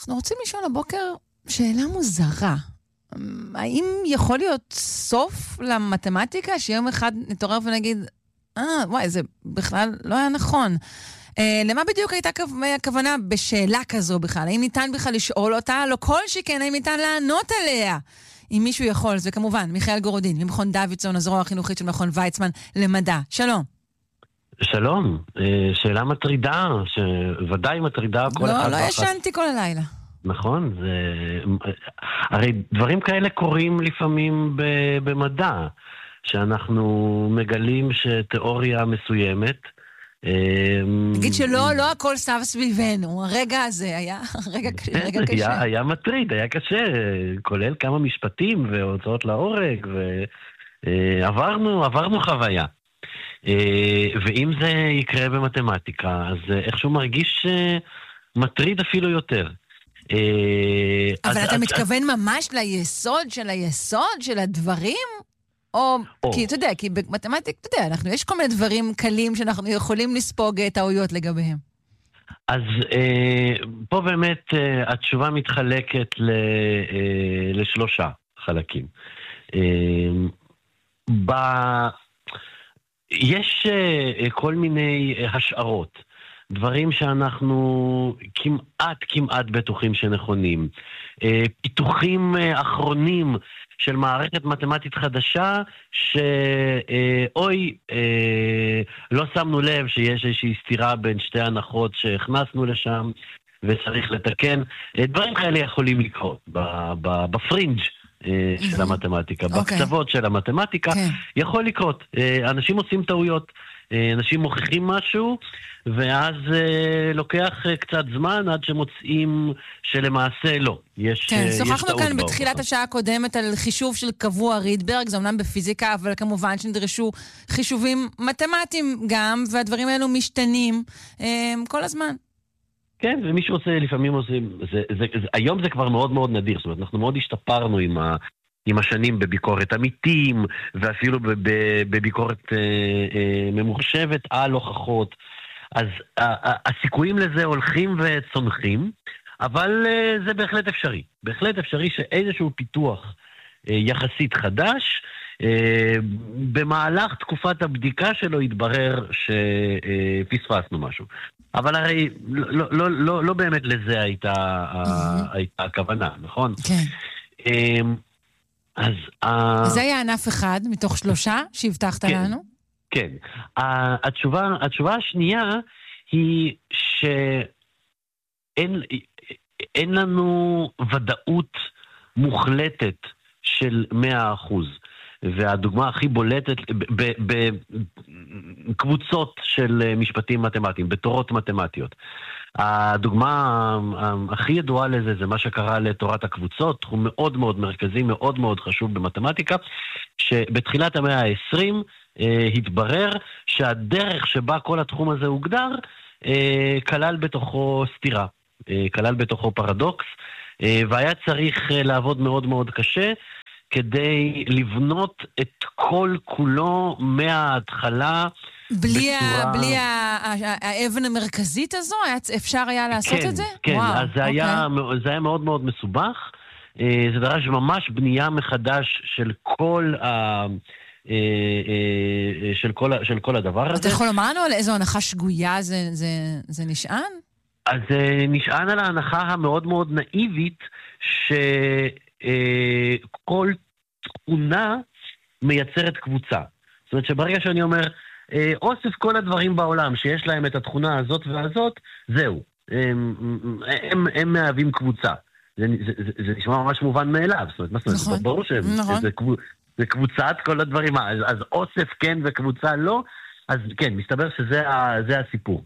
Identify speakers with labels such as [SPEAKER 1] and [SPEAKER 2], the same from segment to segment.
[SPEAKER 1] אנחנו רוצים לשאול הבוקר שאלה מוזרה. האם יכול להיות סוף למתמטיקה שיום אחד נתעורר ונגיד, וואי, זה בכלל לא היה נכון. למה בדיוק הייתה הכוונה בשאלה כזו בכלל? האם ניתן בכלל לשאול אותה? לא כל שכן, האם ניתן לענות עליה? אם מישהו יכול, זה כמובן, מיכאל גורודין, ממכון דוידסון, הזרוע החינוכית של מכון ויצמן למדע. שלום.
[SPEAKER 2] שלום, שאלה מטרידה, שוודאי מטרידה כל אחד.
[SPEAKER 1] לא ישנתי כל הלילה.
[SPEAKER 2] נכון, הרי דברים כאלה קורים לפעמים במדע, שאנחנו מגלים שתיאוריה מסוימת...
[SPEAKER 1] נגיד שלא הכל סב סביבנו, הרגע הזה היה רגע קשה.
[SPEAKER 2] היה מטריד, היה קשה, כולל כמה משפטים והוצאות להורג, ועברנו חוויה. ואם זה יקרה במתמטיקה, אז איכשהו מרגיש מטריד אפילו יותר.
[SPEAKER 1] אבל אתה מתכוון ממש ליסוד של הדברים? או, כי אתה יודע, כי במתמטיקה, אתה יודע, יש כל מיני דברים קלים שאנחנו יכולים לספוג טעויות לגביהם.
[SPEAKER 2] אז פה באמת התשובה מתחלקת לשלושה חלקים. יש כל מיני השערות, דברים שאנחנו כמעט בטוחים שנכונים. פיתוחים אחרונים של מערכת מתמטית חדשה, לא שמנו לב שיש איזושהי סתירה בין שתי הנחות שהכנסנו לשם, וצריך לתקן. דברים כאלה יכולים לקרות בפרינג' של המתמטיקה, בקצוות של המתמטיקה, יכול לקרות. אנשים עושים טעויות, אנשים מוכיחים משהו, ואז לוקח קצת זמן עד שמוצאים שלמעשה לא.
[SPEAKER 1] כן, שוחחנו כאן בתחילת השעה הקודמת על חישוב של קבוע רידברג, זה אומנם בפיזיקה, אבל כמובן שנדרשו חישובים מתמטיים גם, והדברים האלו משתנים כל הזמן.
[SPEAKER 2] כן, ומישהו עושה, לפעמים עושים, היום זה כבר מאוד מאוד נדיר, זאת אומרת, אנחנו מאוד השתפרנו עם השנים בביקורת עמיתים, ואפילו בביקורת ממוחשבת על הוכחות, אז הסיכויים לזה הולכים וצונחים, אבל זה בהחלט אפשרי. בהחלט אפשרי שאיזשהו פיתוח יחסית חדש, במהלך תקופת הבדיקה שלו יתברר שפספסנו משהו. אבל הרי לא באמת לזה הייתה הכוונה, נכון?
[SPEAKER 1] כן. אז זה היה ענף אחד מתוך 3 שהבטחת לנו?
[SPEAKER 2] כן. התשובה השנייה היא שאין לנו ודאות מוחלטת של 100%. והדוגמה הכי בולטת בקבוצות של משפטים מתמטיים, בתורות מתמטיות. הדוגמה הכי ידועה לזה זה מה שקרה לתורת הקבוצות, תחום מאוד מאוד מרכזי, מאוד מאוד חשוב במתמטיקה, שבתחילת המאה ה-20 התברר שהדרך שבה כל התחום הזה הוגדר, כלל בתוכו סתירה, כלל בתוכו פרדוקס, והיה צריך לעבוד מאוד מאוד קשה, כדי לבנות את כל כולו מההתחלה
[SPEAKER 1] בלי האבן המרכזית הזו? אפשר היה לעשות את זה?
[SPEAKER 2] כן, אז זה היה מאוד מאוד מסובך. זה דרש ממש בנייה מחדש של כל הדבר הזה.
[SPEAKER 1] אתה יכול לומר לנו על איזו הנחה שגויה זה נשען?
[SPEAKER 2] אז זה נשען על ההנחה המאוד מאוד נאיבית כל תכונה מייצרת קבוצה. זאת אומרת שברגע שאני אומר, אוסף כל הדברים בעולם שיש להם את התכונה הזאת והזאת, זהו. הם מהווים קבוצה. זה נשמע ממש מובן מאליו. זאת אומרת,
[SPEAKER 1] נכון.
[SPEAKER 2] ברור שזה קבוצת כל הדברים. אז אוסף כן וקבוצה לא, אז כן, מסתבר שזה הסיפור.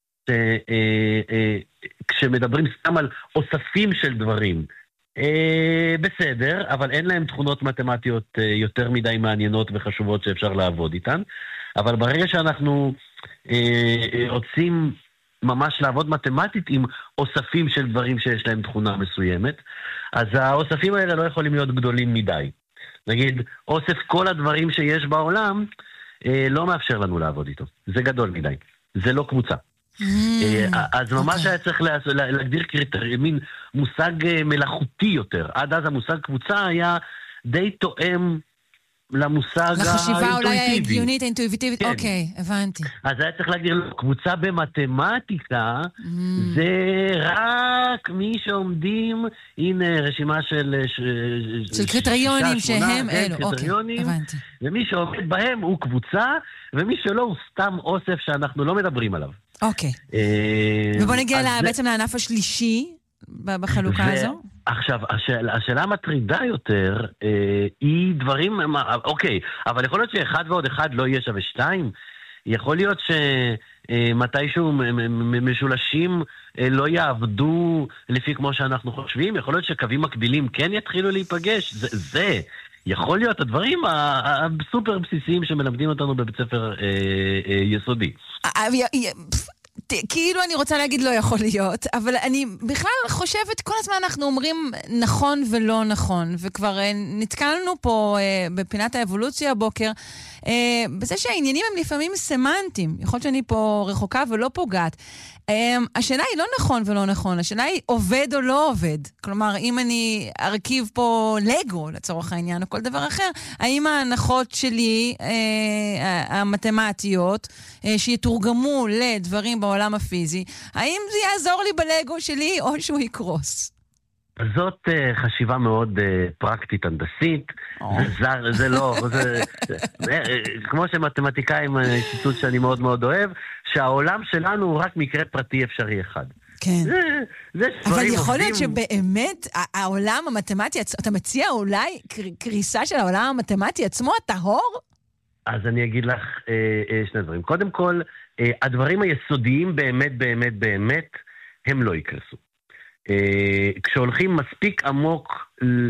[SPEAKER 2] כשמדברים סתם על אוספים של דברים, בסדר, אבל אין להם תכונות מתמטיות יותר מדי מעניינות וחשובות שאפשר לעבוד איתן. אבל ברגע שאנחנו רוצים ממש לעבוד מתמטית עם אוספים של דברים שיש להם תכונה מסוימת, אז האוספים האלה לא יכולים להיות גדולים מדי. נגיד, אוסף כל הדברים שיש בעולם לא מאפשר לנו לעבוד איתו. זה גדול מדי. זה לא קבוצה. אז ממש היה צריך להגדיר מין מושג מלאכותי יותר. עד אז המושג קבוצה היה די תואם למושג האינטואיטיבי.
[SPEAKER 1] לחשיבה אולי ההגיונית, האינטואיטיבית, אוקיי, הבנתי.
[SPEAKER 2] אז היה צריך להגדיר, קבוצה במתמטיקה, זה רק מי שעומדים, הנה רשימה של
[SPEAKER 1] קריטריונים שהם אלו, אוקיי, הבנתי.
[SPEAKER 2] ומי שעומד בהם הוא קבוצה, ומי שלא הוא סתם אוסף שאנחנו לא מדברים עליו.
[SPEAKER 1] אוקיי. ובוא נגיע בעצם לענף השלישי בחלוקה הזו.
[SPEAKER 2] עכשיו, השאלה המטרידה יותר היא דברים, אוקיי, אבל יכול להיות שאחד ועוד אחד לא יהיה שווה 2, יכול להיות שמתישהו משולשים לא יעבדו לפי כמו שאנחנו חושבים, יכול להיות שקווים מקבילים כן יתחילו להיפגש, זה יכול להיות הדברים הסופר בסיסיים שמלמדים אותנו בבית ספר יסודי.
[SPEAKER 1] כאילו אני רוצה להגיד לא יכול להיות, אבל אני בכלל חושבת, כל הזמן אנחנו אומרים נכון ולא נכון, וכבר נתקלנו פה בפינת האבולוציה הבוקר, בזה שהעניינים הם לפעמים סמנטיים, יכול להיות שאני פה רחוקה ולא פוגעת. השאלה היא לא נכון ולא נכון, השאלה היא עובד או לא עובד. כלומר, אם אני ארכיב פה לגו לצורך העניין או כל דבר אחר, האם ההנחות שלי, המתמטיות, שיתורגמו לדברים בעולם הפיזי, האם זה יעזור לי בלגו שלי או שהוא יקרוס?
[SPEAKER 2] זאת חשיבה מאוד פרקטית הנדסית, זה לא, כמו שמתמטיקאים, שיטוט שאני מאוד מאוד אוהב, שהעולם שלנו הוא רק מקרה פרטי אפשרי אחד.
[SPEAKER 1] כן. אבל יכול להיות שבאמת העולם המתמטי, אתה מציע אולי קריסה של העולם המתמטי עצמו, הטהור?
[SPEAKER 2] אז אני אגיד לך שני דברים. קודם כל, הדברים היסודיים באמת באמת באמת הם לא יקרסו. כשהולכים מספיק עמוק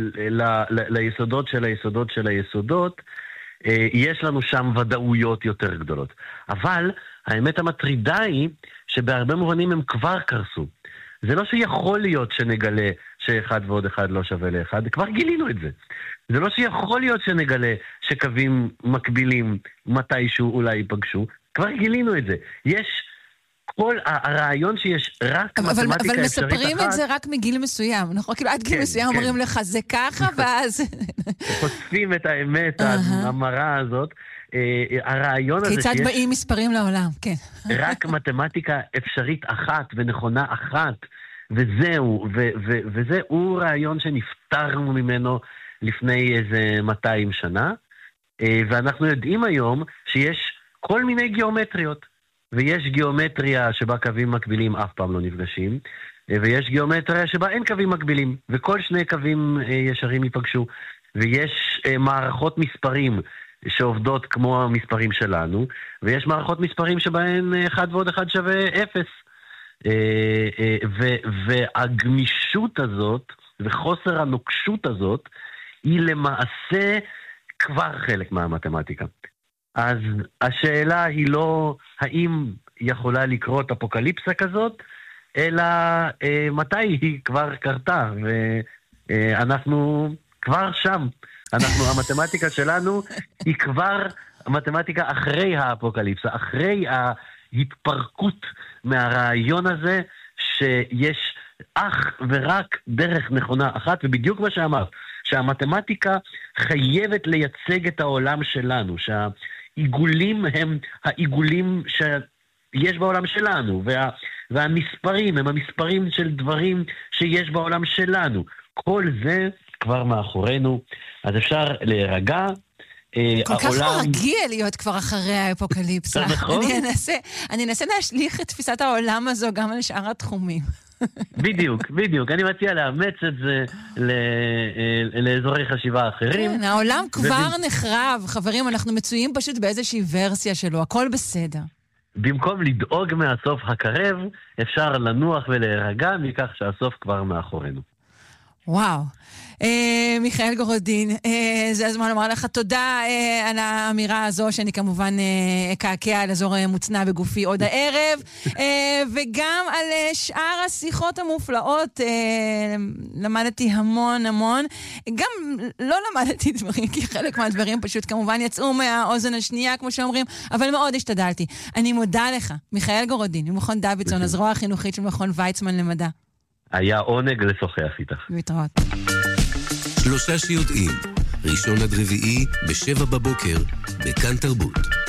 [SPEAKER 2] ליסודות של היסודות של היסודות, יש לנו שם ודאויות יותר גדולות. אבל האמת המטרידה היא שבהרבה מובנים הם כבר קרסו. זה לא שיכול להיות שנגלה שאחד ועוד אחד לא שווה לאחד, כבר גילינו את זה. זה לא שיכול להיות שנגלה שקווים מקבילים מתישהו אולי ייפגשו, כבר גילינו את זה. יש כל הרעיון שיש רק מתמטיקה אפשרית אחת. אבל
[SPEAKER 1] מספרים את זה רק מגיל מסוים, נכון? כאילו עד גיל מסוים אומרים לך זה ככה, ואז
[SPEAKER 2] חושפים את האמת, המראה הזאת. הרעיון הזה
[SPEAKER 1] כיצד באים מספרים לעולם, כן.
[SPEAKER 2] רק מתמטיקה אפשרית אחת ונכונה אחת, וזהו, וזהו רעיון שנפטרנו ממנו לפני איזה 200 שנה, ואנחנו יודעים היום שיש כל מיני גיאומטריות, ויש גיאומטריה שבה קווים מקבילים אף פעם לא נפגשים, ויש גיאומטריה שבה אין קווים מקבילים, וכל שני קווים ישרים ייפגשו, ויש מערכות מספרים שעובדות כמו המספרים שלנו, ויש מערכות מספרים שבהן 1 ועוד 1 שווה 0. והגמישות הזאת, וחוסר הנוקשות הזאת, היא למעשה כבר חלק מהמתמטיקה. אז השאלה היא לא האם יכולה לקרות אפוקליפסה כזאת, אלא מתי היא כבר קרתה, ואנחנו כבר שם. המתמטיקה שלנו היא כבר המתמטיקה אחרי האפוקליפסה, אחרי ההתפרקות מהרעיון הזה שיש אך ורק דרך נכונה אחת, ובדיוק מה שאמרת, שהמתמטיקה חייבת לייצג את העולם שלנו, שהעיגולים הם העיגולים שיש בעולם שלנו, והמספרים הם המספרים של דברים שיש בעולם שלנו. כל זה כבר מאחורינו, אז אפשר להירגע.
[SPEAKER 1] כל כך מרגיע להיות כבר אחרי האפוקליפסה.
[SPEAKER 2] נכון?
[SPEAKER 1] אני אנסה להשליך את תפיסת העולם הזו גם על שאר התחומים.
[SPEAKER 2] בדיוק. אני מציע לאמץ את זה לאזורי חשיבה אחרים.
[SPEAKER 1] כן, העולם כבר נחרב. חברים, אנחנו מצויים פשוט באיזושהי ורסיה שלו, הכל בסדר.
[SPEAKER 2] במקום לדאוג מהסוף הקרב, אפשר לנוח ולהירגע מכך שהסוף כבר מאחורינו.
[SPEAKER 1] וואו. מיכאל גורודין, זה הזמן לומר לך תודה על האמירה הזו, שאני כמובן אקעקע על אזור מוצנע בגופי עוד הערב, וגם על שאר השיחות המופלאות. למדתי המון המון, גם לא למדתי דברים, כי חלק מהדברים פשוט כמובן יצאו מהאוזן השנייה, כמו שאומרים, אבל מאוד השתדלתי. אני מודה לך, מיכאל גורודין, ממכון דוידסון, הזרוע החינוכית של מכון ויצמן למדע.
[SPEAKER 2] היה עונג לשוחח איתך.
[SPEAKER 1] להתראות.
[SPEAKER 3] 3 שיודעים, ראשון עד רביעי ב7 בבוקר, בכאן תרבות.